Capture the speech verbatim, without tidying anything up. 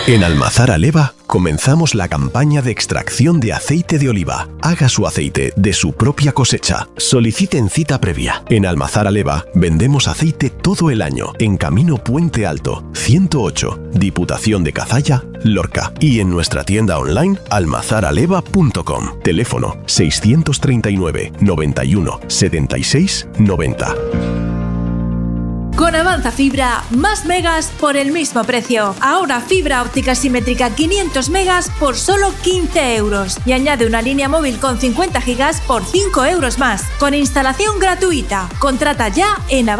En Almazara Leva comenzamos la campaña de extracción de aceite de oliva. Haga su aceite de su propia cosecha. Soliciten cita previa. En Almazara Leva vendemos aceite todo el año en Camino Puente Alto, ciento ocho, Diputación de Cazalla, Lorca. Y en nuestra tienda online almazaraleva punto com. Teléfono seiscientos treinta y nueve, noventa y uno, setenta y seis, noventa. Con Avanza Fibra, más megas por el mismo precio. Ahora fibra óptica simétrica quinientos megas por solo quince euros. Y añade una línea móvil con cincuenta gigas por cinco euros más. Con instalación gratuita. Contrata ya en Avanza.